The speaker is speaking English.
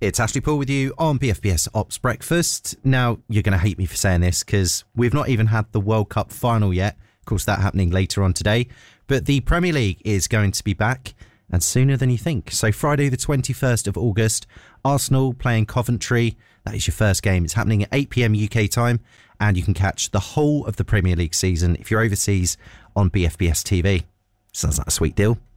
It's Ashley Paul with you on BFBS Ops Breakfast. Now, you're going to hate me for saying this because we've not even had the World Cup final yet. Of course, that happening later on today. But the Premier League is going to be back, and sooner than you think. So Friday the 21st of August, Arsenal playing Coventry. That is your first game. It's happening at 8 p.m. UK time, and you can catch the whole of the Premier League season if you're overseas on BFBS TV. Sounds like a sweet deal.